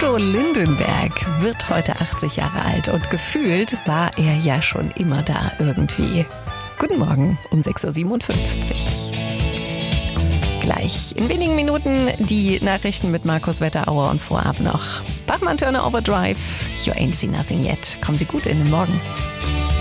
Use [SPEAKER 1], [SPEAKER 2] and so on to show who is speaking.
[SPEAKER 1] Udo Lindenberg wird heute 80 Jahre alt und gefühlt war er ja schon immer da irgendwie. Guten Morgen um 6.57 Uhr. Gleich in wenigen Minuten die Nachrichten mit Markus Wetterauer und vorab noch Bachmann Turner Overdrive. You ain't seen nothing yet. Kommen Sie gut in den Morgen.